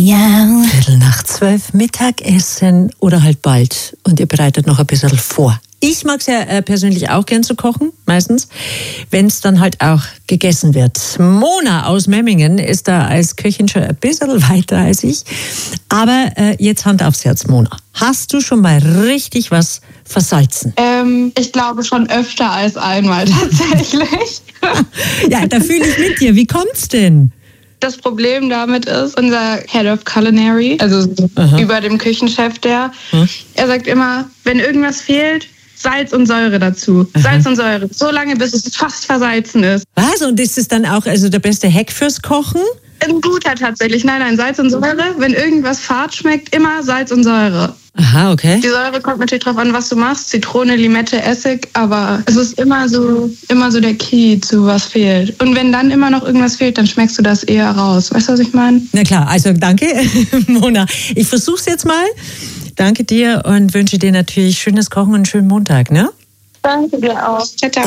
Miau. 11:15 Mittagessen oder halt bald. Und ihr bereitet noch ein bisschen vor. Ich mag es ja persönlich auch gern zu kochen, meistens, wenn es dann halt auch gegessen wird. Mona aus Memmingen ist da als Köchin schon ein bisschen weiter als ich. Aber jetzt Hand aufs Herz, Mona. Hast du schon mal richtig was versalzen? Ich glaube schon öfter als einmal tatsächlich. Ja, da fühle ich mit dir. Wie kommt's denn? Das Problem damit ist, unser Head of Culinary, also über dem Küchenchef, er sagt immer, wenn irgendwas fehlt, Salz und Säure dazu. Salz und Säure. So lange, bis es fast versalzen ist. Was? Und ist es dann auch also der beste Hack fürs Kochen? Ein guter tatsächlich. Nein, Salz und Säure. Wenn irgendwas fad schmeckt, immer Salz und Säure. Aha, okay. Die Säure kommt natürlich drauf an, was du machst. Zitrone, Limette, Essig. Aber es ist immer so der Key zu was fehlt. Und wenn dann immer noch irgendwas fehlt, dann schmeckst du das eher raus. Weißt du, was ich meine? Na klar, also danke, Mona. Ich versuch's jetzt mal. Danke dir und wünsche dir natürlich schönes Kochen und einen schönen Montag, ne? Danke dir auch. Ciao, ciao.